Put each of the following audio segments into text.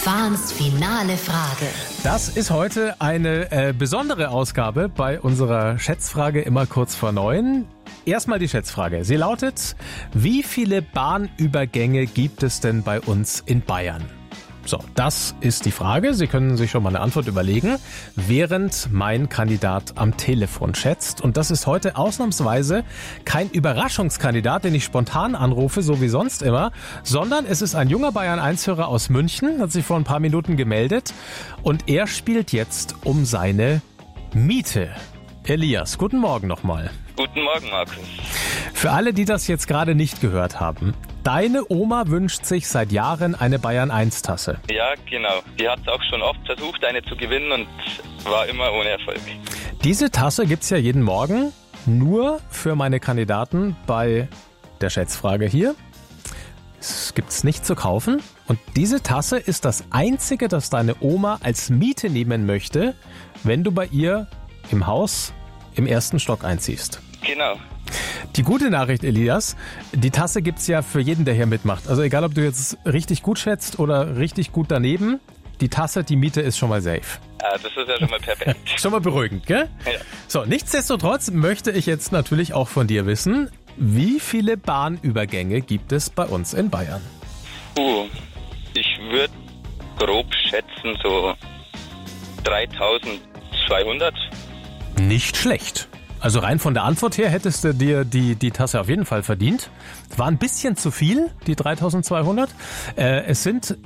Fahns finale Frage. Das ist heute eine besondere Ausgabe bei unserer Schätzfrage immer kurz vor 9. Erstmal die Schätzfrage. Sie lautet: Wie viele Bahnübergänge gibt es denn bei uns in Bayern? So, das ist die Frage. Sie können sich schon mal eine Antwort überlegen, während mein Kandidat am Telefon schätzt. Und das ist heute ausnahmsweise kein Überraschungskandidat, den ich spontan anrufe, so wie sonst immer, sondern es ist ein junger Bayern-1-Hörer aus München, hat sich vor ein paar Minuten gemeldet und er spielt jetzt um seine Miete. Elias, guten Morgen nochmal. Guten Morgen, Markus. Für alle, die das jetzt gerade nicht gehört haben, deine Oma wünscht sich seit Jahren eine Bayern-1-Tasse. Ja, genau. Die hat es auch schon oft versucht, eine zu gewinnen und war immer ohne Erfolg. Diese Tasse gibt's ja jeden Morgen nur für meine Kandidaten bei der Schätzfrage hier. Es gibt's nicht zu kaufen. Und diese Tasse ist das Einzige, das deine Oma als Miete nehmen möchte, wenn du bei ihr im Haus im 1. Stock einziehst. Genau. Die gute Nachricht, Elias, die Tasse gibt's ja für jeden, der hier mitmacht. Also egal, ob du jetzt richtig gut schätzt oder richtig gut daneben, die Tasse, die Miete ist schon mal safe. Ah, das ist ja schon mal perfekt. Schon mal beruhigend, gell? Ja. So, nichtsdestotrotz möchte ich jetzt natürlich auch von dir wissen, wie viele Bahnübergänge gibt es bei uns in Bayern? Ich würde grob schätzen so 3200. Nicht schlecht. Also rein von der Antwort her hättest du dir die Tasse auf jeden Fall verdient. War ein bisschen zu viel, die 3200. Es sind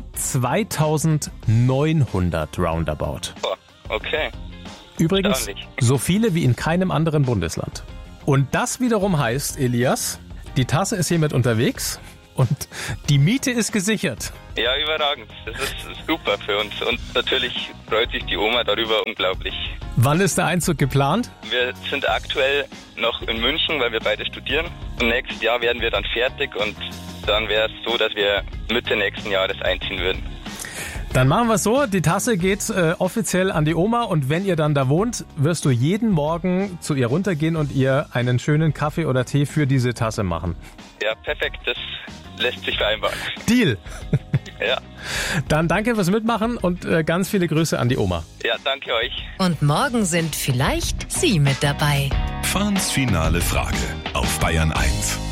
2900 roundabout. Oh, okay. Übrigens so viele wie in keinem anderen Bundesland. Und das wiederum heißt, Elias, die Tasse ist hiermit unterwegs und die Miete ist gesichert. Ja, überragend. Das ist super für uns. Und natürlich freut sich die Oma darüber unglaublich. Wann ist der Einzug geplant? Wir sind aktuell noch in München, weil wir beide studieren. Und nächstes Jahr werden wir dann fertig und dann wäre es so, dass wir Mitte nächsten Jahres einziehen würden. Dann machen wir es so, die Tasse geht offiziell an die Oma und wenn ihr dann da wohnt, wirst du jeden Morgen zu ihr runtergehen und ihr einen schönen Kaffee oder Tee für diese Tasse machen. Ja, perfekt. Das lässt sich vereinbaren. Deal. Ja. Dann danke fürs Mitmachen und ganz viele Grüße an die Oma. Ja, danke euch. Und morgen sind vielleicht Sie mit dabei. Fahns finale Frage auf Bayern 1.